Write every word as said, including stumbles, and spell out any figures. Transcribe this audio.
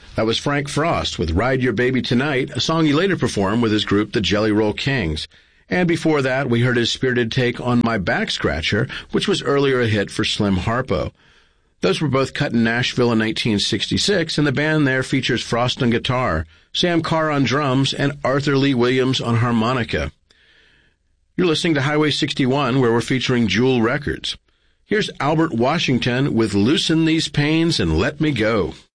That was Frank Frost with Ride Your Baby Tonight, a song he later performed with his group, the Jelly Roll Kings. And before that, we heard his spirited take on My Back Scratcher, which was earlier a hit for Slim Harpo. Those were both cut in Nashville in nineteen sixty-six, and the band there features Frost on guitar, Sam Carr on drums, and Arthur Lee Williams on harmonica. You're listening to Highway sixty-one, where we're featuring Jewel Records. Here's Albert Washington with Loosen These Pains and Let Me Go.